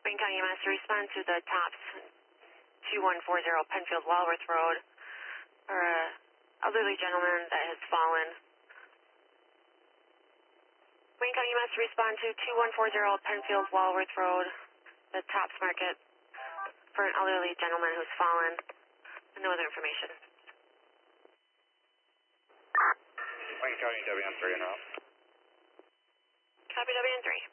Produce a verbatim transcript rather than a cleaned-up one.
Wayne County E M S to respond to the tops two one four zero Penfield Walworth Road for a elderly gentleman that has fallen. Wayne County E M S to respond to two one four zero Penfield Walworth Road, the Tops Market, for an elderly gentleman who's fallen. No other information. Wayne County W N three, interrupt. Copy W N three.